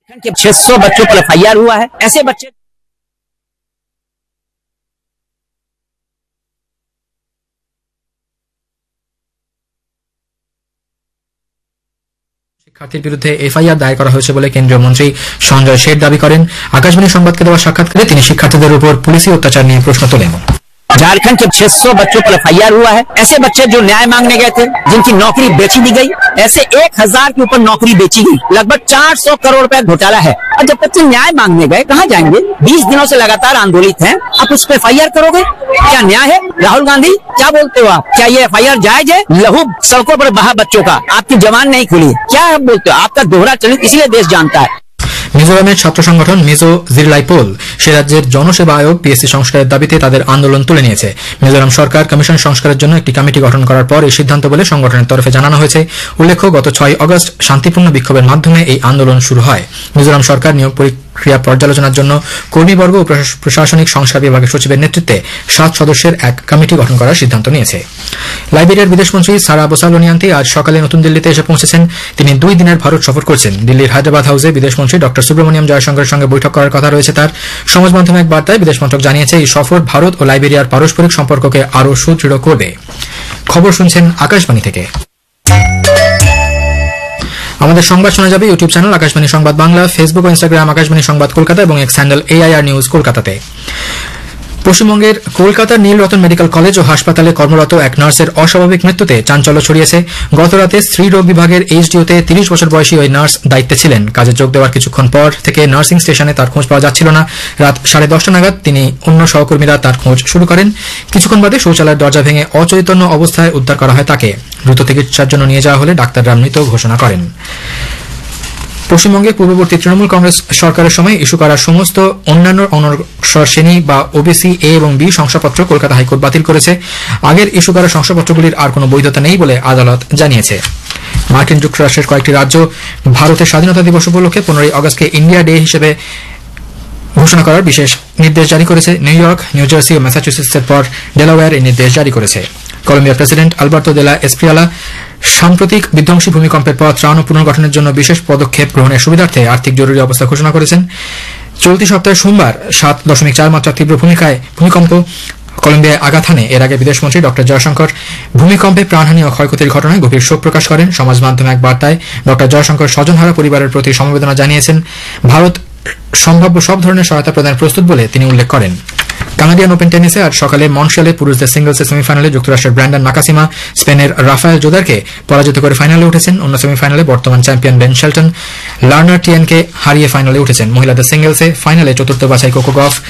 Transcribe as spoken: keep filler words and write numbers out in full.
छह सौ बच्चों पर एफ आई आर हुआ है। ऐसे बच्चे শিক্ষার্থীর বিরুদ্ধে এফআইআর দায়ের করা হয়েছে বলে কেন্দ্রীয় মন্ত্রী সঞ্জয় শেঠ দাবি করেন। আকাশবাণী সংবাদকে দেওয়া সাক্ষাৎকারে তিনি শিক্ষার্থীদের উপর পুলিশি অত্যাচার নিয়ে প্রশ্ন তোলেন। झारखंड के छह सौ बच्चों पर एफ आई आर हुआ है। ऐसे बच्चे जो न्याय मांगने गए थे, जिनकी नौकरी बेची दी गई, ऐसे एक हजार के ऊपर नौकरी बेची गई। लगभग चार सौ करोड़ रुपए घोटाला है। और जब बच्चे न्याय मांगने गए कहाँ जाएंगे? बीस दिनों से लगातार आंदोलित हैं, आप उस पर एफ आई आर करोगे? क्या न्याय है? राहुल गांधी क्या बोलते हो आप? क्या ये एफ आई आर जायज है? लहू सड़कों पर बहा बच्चों का, आपकी जबान नहीं खुली। क्या आप बोलते हो? आपका दोहरा चरित्र इसलिए देश जानता है। মিজোরামের ছাত্র সংগঠন মিজো জিরলাইপোল সে রাজ্যের জনসেবা আয়োগ পিএসসি সংস্কারের দাবিতে তাদের আন্দোলন তুলে নিয়েছে। মিজোরাম সরকার কমিশন সংস্কারের জন্য একটি কমিটি গঠন করার পর এই সিদ্ধান্ত বলে সংগঠনের তরফে জানানো হয়েছে। উল্লেখ্য, গত ছয় আগস্ট শান্তিপূর্ণ বিক্ষোভের মাধ্যমে এই আন্দোলন শুরু হয়। মিজোরাম সরকার নিয়োগ প্রক্রিয়া পর্যালোচনার জন্য কর্মীবর্গ ও প্রশাসনিক সংস্কার বিভাগের সচিবের নেতৃত্বে সাত সদস্যের এক কমিটি গঠন করার সিদ্ধান্ত নিয়েছে। লাইবেরিয়ার বিদেশমন্ত্রী সারা বোসালোনিয়ান্তি আজ সকালে নতুন দিল্লিতে এসে পৌঁছেছেন। তিনি দুই দিনের ভারত সফর করছেন। দিল্লির হায়দ্রাবাদ হাউসে বিদেশমন্ত্রী ডক্টর সুব্রমণিয়াম জয়শঙ্করের সঙ্গে বৈঠক করার কথা রয়েছে তার। সমাজ মাধ্যমে এক বার্তায় বিদেশ মন্ত্রক জানিয়েছে, এই সফর ভারত ও লাইবেরিয়ার পারস্পরিক সম্পর্ককে আরও সুদৃঢ় করবে। খবর শুনছেন আকাশবাণী থেকে। আমাদের সংবাদ শোনা যাবে ইউটিউব চ্যানেল আকাশবাণী সংবাদ বাংলা, ফেসবুক ও ইনস্টাগ্রাম আকাশবাণী সংবাদ কলকাতা এবং এক্স হ্যান্ডেল এআইআর নিউজ কলকাতাতে। পশ্চিমবঙ্গের কলকাতার নীলরতন মেডিকেল কলেজ ও হাসপাতালে কর্মরত এক নার্সের অস্বাভাবিক মৃত্যুতে চাঞ্চল্য ছড়িয়েছে। গতরাতে স্ত্রীরোগ বিভাগের এইচডিওতে তিরিশ বছর বয়সী ওই নার্স দায়িত্বে ছিলেন। কাজে যোগ দেওয়ার কিছুক্ষণ পর থেকে নার্সিং স্টেশনে তার খোঁজ পাওয়া যাচ্ছিল না। রাত সাড়ে দশটা নাগাদ তিনি অন্য সহকর্মীরা তার খোঁজ শুরু করেন। কিছুক্ষণ বাদে শৌচালয়ের দরজা ভেঙে অচৈতন্য অবস্থায় উদ্ধার করা হয় তাকে। দ্রুত চিকিৎসার জন্য নিয়ে যাওয়া হলে ডাক্তাররা মৃত ঘোষণা করেন। পশ্চিমবঙ্গে পূর্ববর্তী তৃণমূল কংগ্রেস সরকারের সময় ইস্যু করা সমস্ত অন্যান্য অনগ্রসর শ্রেণী বা ওবিসি এ এবং বি শংসাপত্র কলকাতা হাইকোর্ট বাতিল করেছে। আগের ইস্যু করা শংসাপত্রগুলির আর কোনো বৈধতা নেই বলে আদালত জানিয়েছে। মার্কিন যুক্তরাষ্ট্রের কয়েকটি রাজ্য ভারতের স্বাধীনতা দিবস উপলক্ষে পনেরোই আগস্টকে ইন্ডিয়া ডে হিসেবে ঘোষণা করার বিশেষ নির্দেশ জারি করেছে। নিউ ইয়র্ক, নিউ জার্সি ও ম্যাসাচুসেটসের পর ডেলাওয়্যার এই নির্দেশ জারি করেছে। কলম্বিয়ার প্রেসিডেন্ট আলবার্তো দেলা এসপ্রিয়ালা সাম্প্রতিক বিধ্বংসী ভূমিকম্পের পর ত্রাণ ও পুনর্গঠনের জন্য বিশেষ পদক্ষেপ গ্রহণের সুবিধার্থে আর্থিক জরুরি অবস্থা ঘোষণা করেছেন। চলতি সপ্তাহে সোমবার সাত দশমিক চার মাত্রা তীব্র ভূমিকায় ভূমিকম্প কলম্বিয়ায় আঘাত হানে। এর আগে বিদেশমন্ত্রী ডক্টর জয়শঙ্কর ভূমিকম্পে প্রাণহানি ও ক্ষয়ক্ষতির ঘটনায় গভীর শোক প্রকাশ করেন। সমাজ মাধ্যমে এক বার্তায় ডক্টর জয়শঙ্কর স্বজনহারা পরিবারের প্রতি সমবেদনা জানিয়েছেন। ভারত সম্ভাব্য সব ধরনের সহায়তা প্রদানের প্রস্তুত বলে তিনি উল্লেখ করেন। কানাডিয়ান ওপেন টেনিসে আজ সকালে মন্ট্রিয়ালে পুরুষদের সিঙ্গলসের সেমিফাইনালে যুক্তরাষ্ট্রের ব্র্যান্ডন নাকাসিমা স্পেনের রাফায়েল জোদারকে পরাজিত করে ফাইনালে উঠেছেন। অন্য সেমিফাইনালে বর্তমান চ্যাম্পিয়ন বেন শেলটন লার্নার টিয়েনকে হারিয়ে ফাইনালে উঠেছেন। মহিলাদের সিঙ্গলসে ফাইনালে চতুর্থ বাছাই কোকো গফ